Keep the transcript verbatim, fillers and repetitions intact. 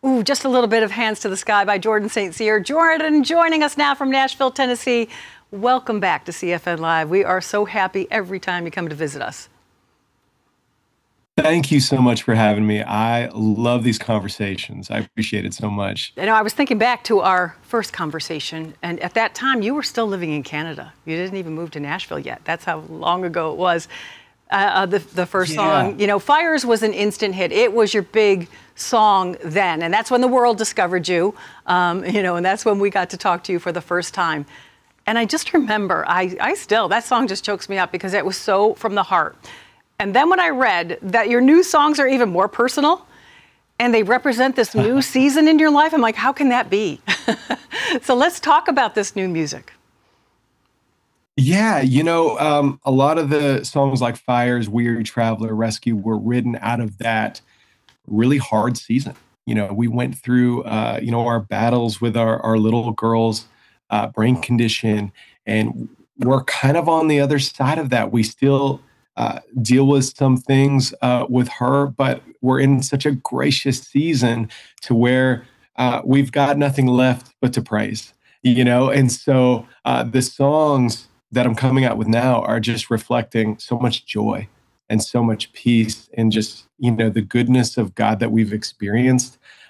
Ooh, just a little bit of Hands to the Sky by Jordan Saint Cyr. Jordan joining us now from Nashville, Tennessee. Welcome back to C F N Live. We are so happy every time you come to visit us. Thank you so much for having me. I love these conversations. I appreciate it so much. You know, I was thinking back to our first conversation, and at that time, you were still living in Canada. You didn't even move to Nashville yet. That's how long ago it was. Uh, the, the first Yeah. song, you know, Fires was an instant hit. It was your big song then, and that's when the world discovered you, um, you know, and that's when we got to talk to you for the first time. And I just remember, I, I still, that song just chokes me up because it was so from the heart. And then when I read that your new songs are even more personal and they represent this new season in your life, I'm like, how can that be? So let's talk about this new music. Yeah, you know, um, a lot of the songs like Fires, Weary Traveler, Rescue were written out of that really hard season. You know, we went through, uh, you know, our battles with our, our little girl's uh, brain condition, and we're kind of on the other side of that. We still uh, deal with some things uh, with her, but we're in such a gracious season to where uh, we've got nothing left but to praise, you know? And so uh, the songs that I'm coming out with now are just reflecting so much joy and so much peace and just, you know, the goodness of God that we've experienced.